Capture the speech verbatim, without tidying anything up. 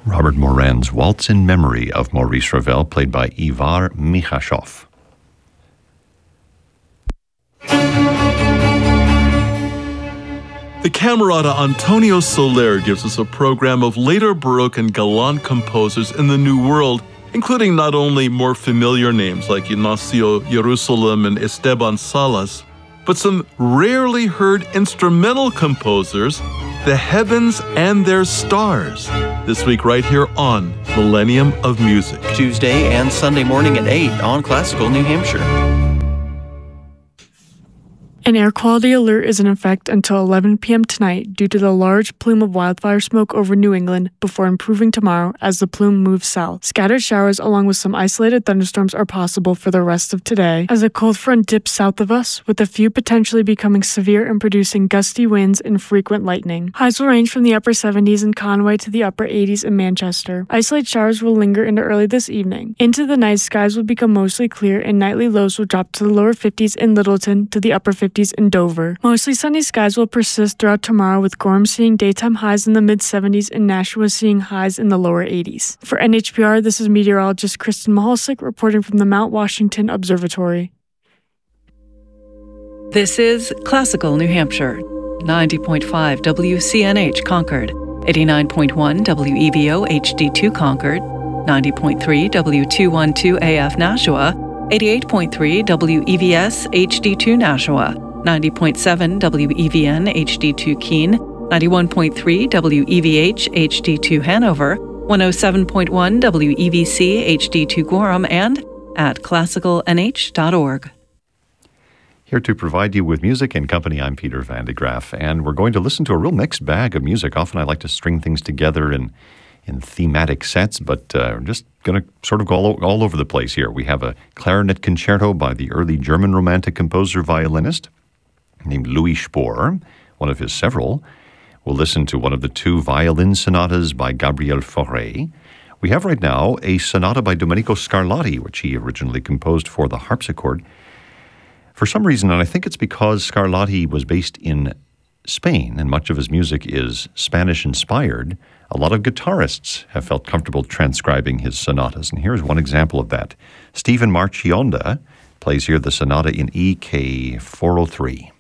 Robert Moran's Waltz in Memory of Maurice Ravel, played by Ivar Mikhashov. The Camerata Antonio Soler gives us a program of later Baroque and Galant composers in the New World, including not only more familiar names like Ignacio Jerusalem and Esteban Salas, but some rarely heard instrumental composers, the heavens and their stars. This week right here on Millennium of Music. Tuesday and Sunday morning at eight on Classical New Hampshire. An air quality alert is in effect until eleven p.m. tonight due to the large plume of wildfire smoke over New England before improving tomorrow as the plume moves south. Scattered showers along with some isolated thunderstorms are possible for the rest of today as a cold front dips south of us, with a few potentially becoming severe and producing gusty winds and frequent lightning. Highs will range from the upper seventies in Conway to the upper eighties in Manchester. Isolated showers will linger into early this evening. Into the night, skies will become mostly clear and nightly lows will drop to the lower fifties in Littleton to the upper fifties in Dover. Mostly sunny skies will persist throughout tomorrow, with Gorham seeing daytime highs in the mid-seventies and Nashua seeing highs in the lower eighties. For N H P R, this is meteorologist Kristen Mahalsick reporting from the Mount Washington Observatory. This is Classical New Hampshire, ninety point five W C N H Concord, eighty-nine point one W E V O H D two Concord, ninety point three W two twelve A F Nashua, eighty-eight point three W E V S H D two Nashua, ninety point seven W E V N H D two Keene, ninety-one point three W E V H H D two Hanover, one oh seven point one W E V C H D two Gorham, and at classical n h dot org. Here to provide you with music and company, I'm Peter Van de Graaf, and we're going to listen to a real mixed bag of music. Often I like to string things together in in thematic sets, but uh, we're just going to sort of go all, all over the place here. We have a clarinet concerto by the early German Romantic composer-violinist named Louis Spohr, one of his several. We'll listen to one of the two violin sonatas by Gabriel Fauré. We have right now a sonata by Domenico Scarlatti, which he originally composed for the harpsichord. For some reason, and I think it's because Scarlatti was based in Spain and much of his music is Spanish-inspired, a lot of guitarists have felt comfortable transcribing his sonatas. And here's one example of that. Stephen Marchionda plays here the sonata in E K four oh three.